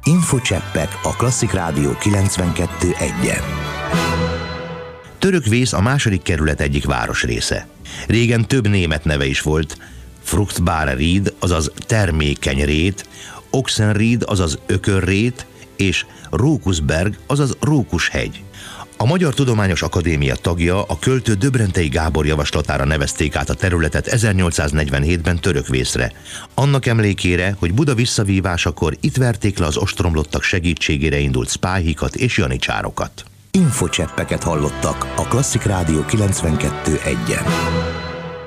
Infocseppek a Klasszik Rádió 92.1-en. Törökvész a második kerület egyik városrésze. Régen több német neve is volt: Fruchtbare Ried, azaz termékeny rét, Oxenried, azaz ökörrét, és Rókuszberg, azaz Rókushegy. A Magyar Tudományos Akadémia tagja, a költő Döbrentei Gábor javaslatára nevezték át a területet 1847-ben Törökvészre. Annak emlékére, hogy Buda visszavívásakor itt verték le az ostromlottak segítségére indult szpáhikat és janicsárokat. Infocseppeket hallottak a Klasszik Rádió 92.1-en.